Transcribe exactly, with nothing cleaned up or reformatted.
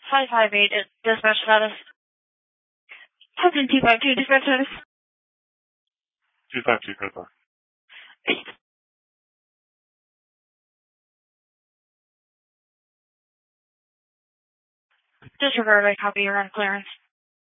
five five eight is dispatch status. Hudson two five two dispatch status. two five two, code four. Disregard, I copy, you're on clearance.